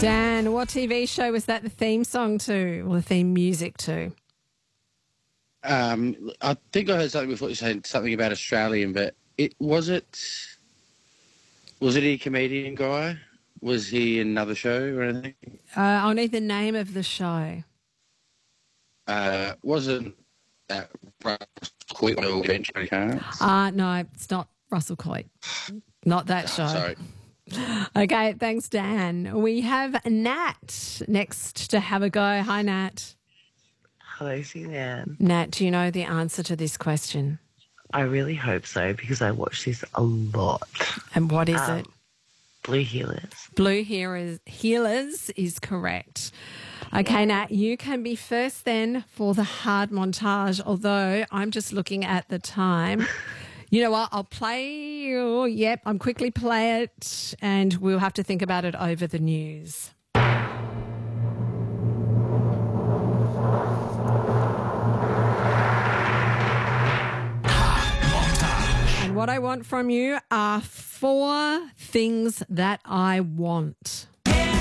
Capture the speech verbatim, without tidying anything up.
Dan, what T V show was that the theme song to, or the theme music to? Um, I think I heard something before you said something about Australian, but it was it. Was it a comedian guy? Was he in another show or anything? Uh, I'll need the name of the show. Uh, wasn't that Quick Adventure Cars? Uh, no, it's not Russell Coit. Not that show. Sorry. Okay, thanks, Dan. We have Nat next to have a go. Hi, Nat. Hello, Suzanne. Nat, do you know the answer to this question? I really hope so because I watch this a lot. And what is Um, it? Blue Healers. Blue Healers, Healers is correct. Okay, Nat, you can be first then for the hard montage, although I'm just looking at the time. You know what? I'll play. Oh, yep, I'm quickly play it, and we'll have to think about it over the news. And what I want from you are four things that I want.